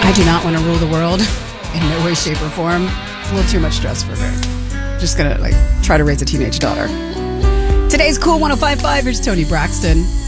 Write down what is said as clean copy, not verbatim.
I do not want to rule the world in no way, shape, or form. It's a little too much stress for me. Just gonna try to raise a teenage daughter. Today's Cool 105.5. Here's Tony Braxton.